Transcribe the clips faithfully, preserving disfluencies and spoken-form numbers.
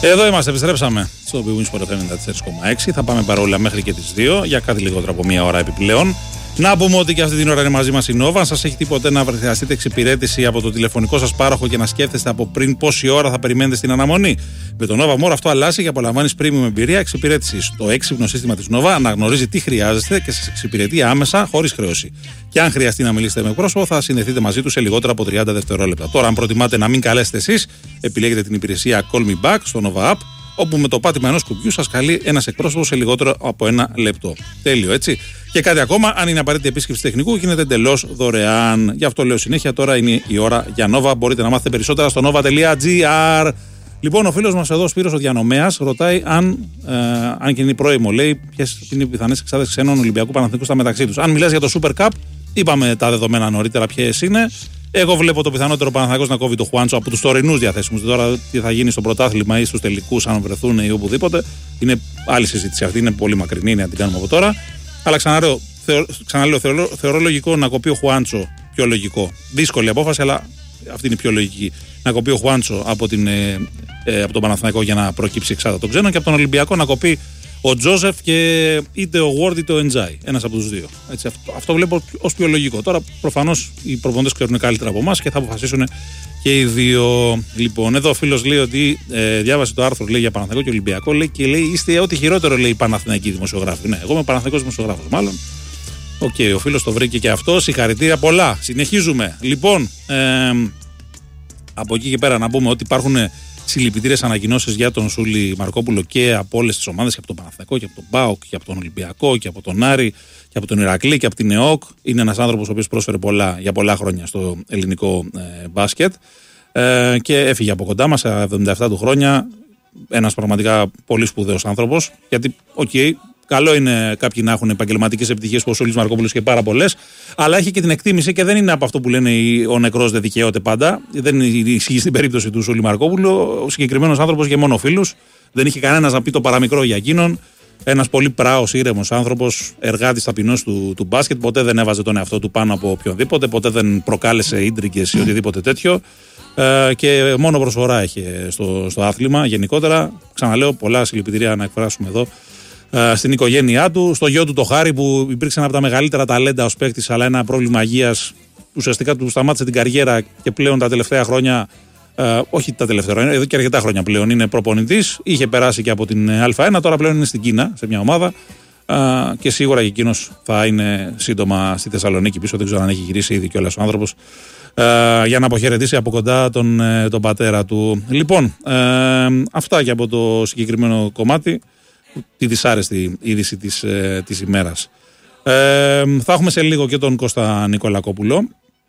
Εδώ είμαστε, επιστρέψαμε στο Big Win Sport ενενήντα τέσσερα κόμμα έξι. Θα πάμε παρόλα μέχρι και τις δύο για κάτι λιγότερο από μία ώρα επιπλέον. Να πούμε ότι και αυτή την ώρα είναι μαζί μας η Nova. Αν σας έχει τίποτε να χρειαστείτε εξυπηρέτηση από το τηλεφωνικό σας πάροχο και να σκέφτεστε από πριν πόση ώρα θα περιμένετε στην αναμονή. Με το Nova More αυτό αλλάζει και απολαμβάνεις premium εμπειρία εξυπηρέτησης. Το έξυπνο σύστημα της Nova αναγνωρίζει τι χρειάζεστε και σας εξυπηρετεί άμεσα χωρίς χρέωση. Και αν χρειαστεί να μιλήσετε με πρόσωπο, θα συνδεθείτε μαζί του σε λιγότερα από τριάντα δευτερόλεπτα. Τώρα, αν προτιμάτε να μην καλέσετε εσείς, επιλέγετε την υπηρεσία Call Me Back στο Nova App, όπου με το πάτημα ενός κουμπιού σας καλεί ένας εκπρόσωπος σε λιγότερο από ένα λεπτό. Τέλειο, έτσι. Και κάτι ακόμα, αν είναι απαραίτητη επίσκεψη τεχνικού, γίνεται εντελώς δωρεάν. Γι' αυτό λέω συνέχεια, τώρα είναι η ώρα για Nova. Μπορείτε να μάθετε περισσότερα στο nova τελεία gr. Λοιπόν, ο φίλος μας εδώ, Σπύρος ο Διανομέας, ρωτάει αν, ε, αν και είναι πρόημο, λέει, ποιες είναι οι πιθανές εξάδες ξένων Ολυμπιακού Παναθηναϊκού στα μεταξύ τους. Αν μιλάς για το Super Cup, είπαμε τα δεδομένα νωρίτερα ποιες είναι. Εγώ βλέπω το πιθανότερο Παναθηναϊκός να κόβει το Χουάντσο από τους τωρινούς διαθέσιμους. Τώρα τι θα γίνει στο πρωτάθλημα ή στους τελικούς, αν βρεθούν ή οπουδήποτε, είναι άλλη συζήτηση αυτή. Είναι πολύ μακρινή, είναι να την κάνουμε από τώρα. Αλλά ξαναλέω, θεω, ξαναλέω θεωρώ, θεωρώ λογικό να κοπεί ο Χουάντσο. Πιο λογικό. Δύσκολη απόφαση, αλλά αυτή είναι η πιο λογική. Να κοπεί ο Χουάντσο από, την, ε, ε, από τον Παναθηναϊκό για να προκύψει εξάδα των ξένων και από τον Ολυμπιακό να κοπεί ο Τζόζεφ και είτε ο Ward είτε ο Εντζάι. Ένας από τους δύο. Έτσι, αυτό, αυτό βλέπω ως πιο λογικό. Τώρα προφανώς οι προπονητές ξέρουν καλύτερα από εμάς και θα αποφασίσουν και οι δύο. Λοιπόν, εδώ ο φίλος λέει ότι ε, διάβασε το άρθρο, λέει, για Παναθηναϊκό και Ολυμπιακό, λέει, και λέει είστε ό,τι χειρότερο, λέει, οι Παναθηναϊκοί δημοσιογράφοι. Ναι, εγώ είμαι Παναθηναϊκός δημοσιογράφος, μάλλον. Οκ, okay, ο φίλος το βρήκε και αυτό. Συγχαρητήρια πολλά. Συνεχίζουμε. Λοιπόν, ε, από εκεί και πέρα να πούμε ότι υπάρχουν συλληπιτήριες ανακοινώσεις για τον Σούλη Μαρκόπουλο και από όλες τις ομάδες, και από τον Παναθηναϊκό και από τον ΠΑΟΚ και από τον Ολυμπιακό και από τον Άρη και από τον Ηρακλή και από την ΕΟΚ. Είναι ένας άνθρωπος ο οποίος πρόσφερε πολλά, για πολλά χρόνια στο ελληνικό ε, μπάσκετ ε, και έφυγε από κοντά μας σε εβδομήντα επτά του χρόνια. Ένας πραγματικά πολύ σπουδαίος άνθρωπος, γιατί, οκ, okay, καλό είναι κάποιοι να έχουν επαγγελματικές επιτυχίες, όπως ο Σούλης Μαρκόπουλος και πάρα πολλές, αλλά έχει και την εκτίμηση και δεν είναι από αυτό που λένε ο νεκρός δεν δικαιώται πάντα. Δεν ισχύει στην περίπτωση του Σούλη Μαρκόπουλου. Ο συγκεκριμένος άνθρωπος είχε μόνο φίλους, δεν είχε κανένας να πει το παραμικρό για εκείνον. Ένας πολύ πράος, ήρεμος άνθρωπος, εργάτης ταπεινός του, του μπάσκετ. Ποτέ δεν έβαζε τον εαυτό του πάνω από οποιονδήποτε, ποτέ δεν προκάλεσε ίντριγκες ή οτιδήποτε τέτοιο. Ε, και μόνο προσφορά είχε στο, στο άθλημα γενικότερα. Ξαναλέω, πολλά συλληπιτήρια να εκφράσουμε εδώ στην οικογένειά του, στο γιο του το Χάρη, που υπήρξε ένα από τα μεγαλύτερα ταλέντα ως παίκτης, αλλά ένα πρόβλημα υγείας ουσιαστικά του σταμάτησε την καριέρα και πλέον τα τελευταία χρόνια, ε, όχι τα τελευταία χρόνια, εδώ και αρκετά χρόνια πλέον είναι προπονητής. Είχε περάσει και από την Α1, τώρα πλέον είναι στην Κίνα σε μια ομάδα ε, και σίγουρα και εκείνος θα είναι σύντομα στη Θεσσαλονίκη πίσω. Δεν ξέρω αν έχει γυρίσει ήδη κιόλας ο άνθρωπος ε, για να αποχαιρετήσει από κοντά τον, ε, τον πατέρα του. Λοιπόν, ε, αυτά και από το συγκεκριμένο κομμάτι. Τη δυσάρεστη είδηση της, ε, της ημέρας. Ε, θα έχουμε σε λίγο και τον Κώστα Νικολακόπουλο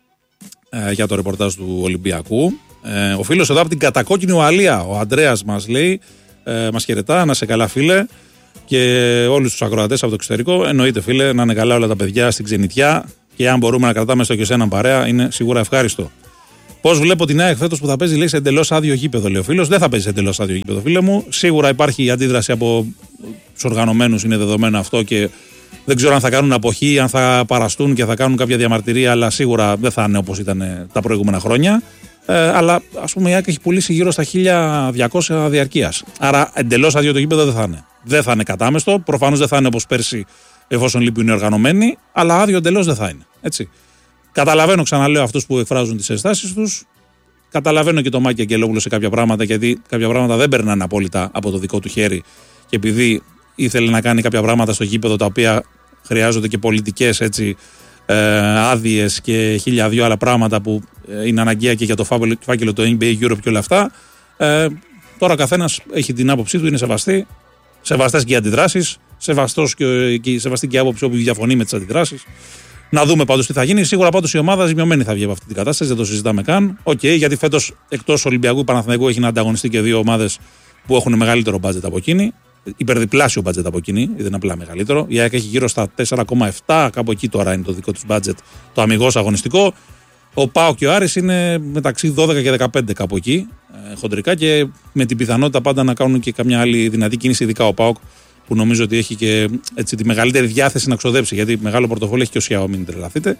ε, για το ρεπορτάζ του Ολυμπιακού. Ε, ο φίλος εδώ από την κατακόκκινη Ουαλία, ο Ανδρέας, μας λέει, ε, μας χαιρετά, να είσαι καλά φίλε, και όλους τους ακροατές από το εξωτερικό. Εννοείται φίλε, να είναι καλά όλα τα παιδιά στην ξενιτιά, και αν μπορούμε να κρατάμε στο και σε έναν παρέα είναι σίγουρα ευχάριστο. Πώς βλέπω την ΑΕΚ φέτος που θα παίζει, λέει, σε εντελώς άδειο γήπεδο, λέει ο φίλος. Δεν θα παίζει σε εντελώς άδειο γήπεδο, φίλε μου. Σίγουρα υπάρχει αντίδραση από τους οργανωμένους, είναι δεδομένο αυτό, και δεν ξέρω αν θα κάνουν αποχή, αν θα παραστούν και θα κάνουν κάποια διαμαρτυρία, αλλά σίγουρα δεν θα είναι όπως ήταν τα προηγούμενα χρόνια. Ε, αλλά ας πούμε η ΑΕΚ έχει πουλήσει γύρω στα χίλια διακόσια διαρκείας. Άρα εντελώς άδειο το γήπεδο δεν θα είναι. Δεν θα είναι κατάμεστο. Προφανώς δεν θα είναι όπως πέρσι, εφόσον λείπουν οι οργανωμένοι, αλλά άδειο εντελώς δεν θα είναι. Έτσι. Καταλαβαίνω, ξαναλέω, αυτούς που εκφράζουν τις αισθάσεις τους. Καταλαβαίνω και το Μάκη Αγγελόπουλο σε κάποια πράγματα, γιατί κάποια πράγματα δεν περνάνε απόλυτα από το δικό του χέρι. Και επειδή ήθελε να κάνει κάποια πράγματα στο γήπεδο τα οποία χρειάζονται και πολιτικές, έτσι, ε, άδειες και χίλια δυο άλλα πράγματα που ε, είναι αναγκαία και για το φάκελο του N B A Europe και όλα αυτά. Ε, τώρα ο καθένας έχει την άποψή του, είναι σεβαστή. Σεβαστές και οι αντιδράσεις. Σεβαστός και, και, σεβαστή και η άποψη όπου διαφωνεί με τις αντιδράσεις. Να δούμε πάντως τι θα γίνει. Σίγουρα πάντως η ομάδα ζημιωμένη θα βγει από αυτή την κατάσταση, δεν το συζητάμε καν. Οκ, okay, γιατί φέτος εκτός Ολυμπιακού Παναθηναϊκού έχει να ανταγωνιστεί και δύο ομάδες που έχουν μεγαλύτερο μπάτζετ από εκείνη. Υπερδιπλάσιο μπάτζετ από εκείνη, δεν είναι απλά μεγαλύτερο. Η ΑΕΚ έχει γύρω στα τέσσερα κόμμα επτά, κάπου εκεί τώρα είναι το δικό τους μπάτζετ, το αμιγώς αγωνιστικό. Ο ΠΑΟΚ και ο Άρης είναι μεταξύ δώδεκα και δεκαπέντε κάπου εκεί, ε, χοντρικά, και με την πιθανότητα πάντα να κάνουν και καμιά άλλη δυνατή κίνηση, ειδικά ο ΠΑΟΚ, που νομίζω ότι έχει και έτσι τη μεγαλύτερη διάθεση να ξοδέψει, γιατί μεγάλο πορτοφόλι έχει και ο Σιάο, μην τρελαθείτε.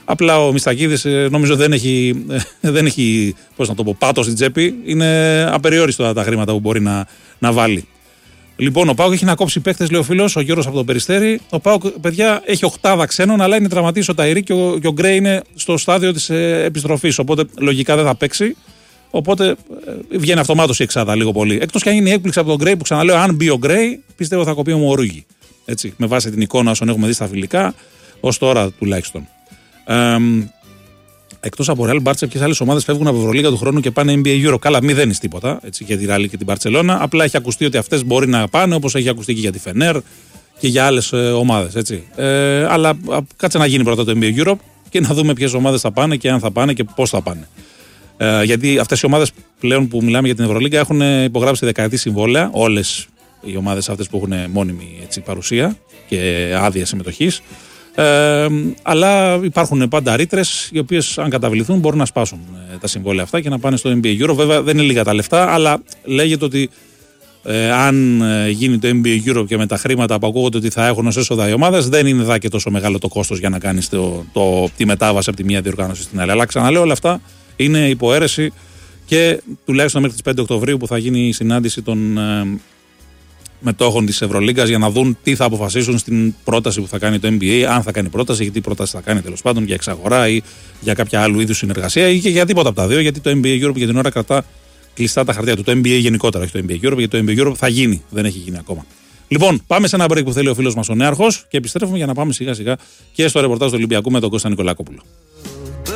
Απλά ο Μιστακίδης νομίζω δεν έχει, δεν έχει πώς να το πω, πάτο στην τσέπη. Είναι απεριόριστο τα χρήματα που μπορεί να, να βάλει. Λοιπόν, ο ΠΑΟΚ έχει να κόψει παίχτες, λέει ο φίλος, ο Γιώργος από το Περιστέρι. Ο ΠΑΟΚ, παιδιά, έχει οχτάδα ξένων, αλλά είναι τραυματής ο Ταϊρή και ο, και ο Γκρέι είναι στο στάδιο της ε, επιστροφής. Οπότε λογικά δεν θα παίξει. Οπότε ε, βγαίνει αυτομάτως η εξάδα λίγο πολύ. Εκτός και αν είναι η έκπληξη από τον Γκρέι, που ξαναλέω, αν μπει ο Γκρέι, πιστεύω θα κοπεί ο Μορούγι. Έτσι, με βάση την εικόνα όσων έχουμε δει στα φιλικά, ως τώρα τουλάχιστον. Ε, Εκτός από Real Barça, ποιες άλλες ομάδες φεύγουν από Ευρωλίγα του χρόνου και πάνε N B A Euro? Καλά, μη δένει τίποτα έτσι, για τη Real και την Barcelona. Απλά έχει ακουστεί ότι αυτές μπορεί να πάνε, όπως έχει ακουστεί και για τη Fener και για άλλες ε, ομάδες. Έτσι. Ε, αλλά α, κάτσε να γίνει πρώτα το N B A Euro και να δούμε ποιες ομάδες θα πάνε και αν θα πάνε και πώς θα πάνε. Ε, γιατί αυτές οι ομάδες πλέον που μιλάμε για την Ευρωλίγα έχουν υπογράψει δεκαετή συμβόλαια. Όλες οι ομάδες αυτές που έχουν μόνιμη έτσι, παρουσία και άδεια συμμετοχής. Ε, αλλά υπάρχουν πάντα ρήτρες οι οποίες αν καταβληθούν μπορούν να σπάσουν ε, τα συμβόλαια αυτά και να πάνε στο N B A Euro. Βέβαια δεν είναι λίγα τα λεφτά, αλλά λέγεται ότι ε, αν ε, γίνει το N B A Euro και με τα χρήματα που ακούγονται ότι θα έχουν ως έσοδα οι ομάδες, δεν είναι δά και τόσο μεγάλο το κόστος για να κάνεις το, το, τη μετάβαση από τη μία διοργάνωση στην άλλη. Αλλά ξαναλέω, όλα αυτά είναι υποαίρεση και τουλάχιστον μέχρι τις πέντε Οκτωβρίου που θα γίνει η συνάντηση των ε, μετόχων της Ευρωλίγκας για να δουν τι θα αποφασίσουν στην πρόταση που θα κάνει το N B A, αν θα κάνει πρόταση, γιατί πρόταση θα κάνει τέλος πάντων για εξαγορά ή για κάποια άλλου είδους συνεργασία ή και για τίποτα από τα δύο, γιατί το N B A Europe για την ώρα κρατά κλειστά τα χαρτιά του. Το N B A γενικότερα, όχι το N B A Europe, γιατί το N B A Europe θα γίνει, δεν έχει γίνει ακόμα. Λοιπόν, πάμε σε ένα break που θέλει ο φίλος μας ο Νέαρχος και επιστρέφουμε για να πάμε σιγά σιγά και στο ρεπορτάζ του Ολυμπιακού με τον Κώστα Νικολακόπουλο.